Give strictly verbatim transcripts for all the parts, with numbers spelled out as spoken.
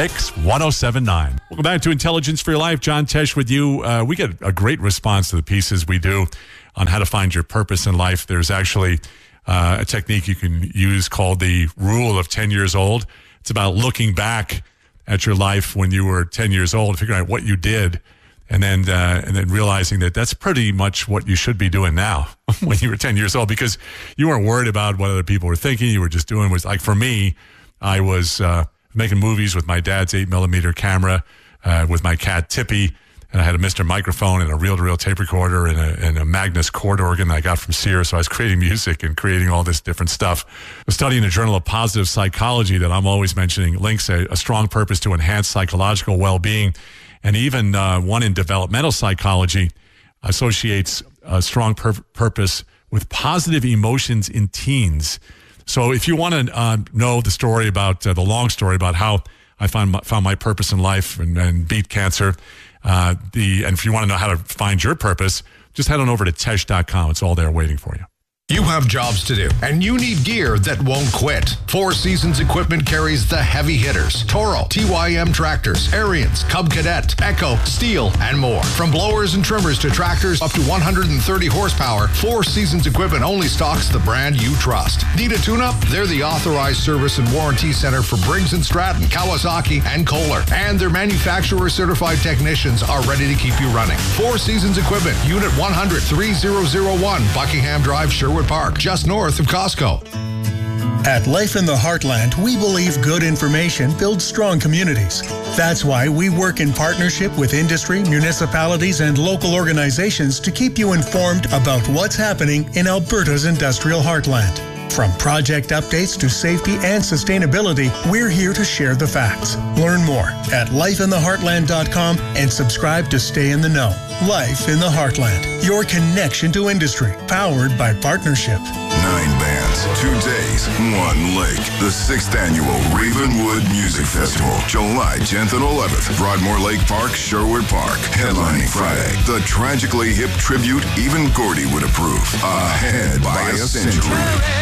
Mix ten seventy-nine. Welcome back to Intelligence for Your Life. John Tesh with you. Uh, we get a great response to the pieces we do on how to find your purpose in life. There's actually uh, a technique you can use called the rule of ten years old. It's about looking back at your life when you were ten years old, figuring out what you did, and then uh, and then realizing that that's pretty much what you should be doing now when you were ten years old, because you weren't worried about what other people were thinking. You were just doing was like, for me, I was uh, making movies with my dad's eight millimeter camera, uh, with my cat Tippy, and I had a Mister microphone and a reel-to-reel tape recorder and a, and a Magnus chord organ that I got from Sears. So I was creating music and creating all this different stuff. I was studying a journal of positive psychology that I'm always mentioning links a, a strong purpose to enhance psychological well-being. And even uh, one in developmental psychology associates a strong pur- purpose with positive emotions in teens. So if you want to uh, know the story about, uh, the long story about how I found my, found my purpose in life and, and beat cancer, uh, the and if you want to know how to find your purpose, just head on over to tesh dot com. It's all there waiting for you. You have jobs to do, and you need gear that won't quit. Four Seasons Equipment carries the heavy hitters: Toro, T Y M tractors, Ariens, Cub Cadet, Echo, Steel, and more. From blowers and trimmers to tractors up to one hundred thirty horsepower, Four Seasons Equipment only stocks the brand you trust. Need a tune-up? They're the authorized service and warranty center for Briggs and Stratton, Kawasaki, and Kohler. And their manufacturer-certified technicians are ready to keep you running. Four Seasons Equipment, Unit one hundred, three thousand one, Buckingham Drive, Sherwood Park, just north of Costco. At Life in the Heartland, we believe good information builds strong communities. That's why we work in partnership with industry, municipalities, and local organizations to keep you informed about what's happening in Alberta's industrial heartland. From project updates to safety and sustainability, we're here to share the facts. Learn more at life in the heartland dot com and subscribe to stay in the know. Life in the Heartland, your connection to industry, powered by partnership. Nine bands, two days, one lake. The sixth annual Ravenwood Music Festival, July tenth and eleventh, Broadmoor Lake Park, Sherwood Park. Headlining Friday, the tragically hip tribute even Gordy would approve. Ahead by a century.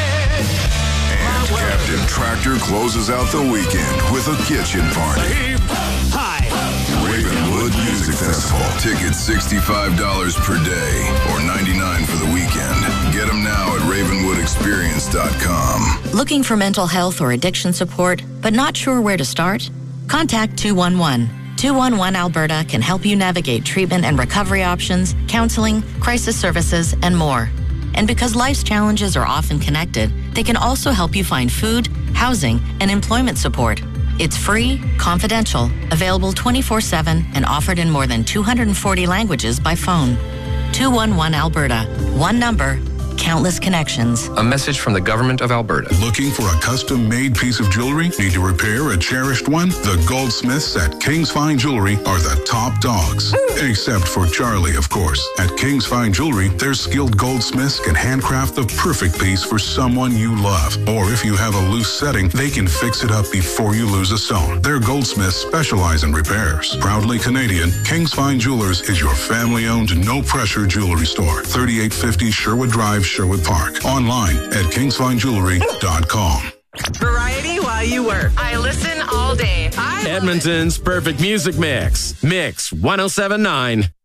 And Captain Tractor closes out the weekend with a kitchen party. Hi. Ravenwood Music Festival. Tickets sixty-five dollars per day or ninety-nine dollars for the weekend. Get them now at ravenwood experience dot com. Looking for mental health or addiction support, but not sure where to start? Contact two one one. two one one Alberta can help you navigate treatment and recovery options, counseling, crisis services, and more. And because life's challenges are often connected, they can also help you find food, housing, and employment support. It's free, confidential, available twenty-four seven, and offered in more than two hundred forty languages by phone. two one one Alberta. One number, countless connections. A message from the Government of Alberta. Looking for a custom-made piece of jewelry? Need to repair a cherished one? The goldsmiths at King's Fine Jewelry are the top dogs. Except for Charlie, of course. At King's Fine Jewelry, their skilled goldsmiths can handcraft the perfect piece for someone you love. Or if you have a loose setting, they can fix it up before you lose a stone. Their goldsmiths specialize in repairs. Proudly Canadian, King's Fine Jewelers is your family-owned, no-pressure jewelry store. thirty-eight fifty Sherwood Drive, Sherwood Park. Online at kings fine jewelry dot com. Variety while you work. I listen all day. I Edmonton's perfect music mix. Mix ten seventy-nine.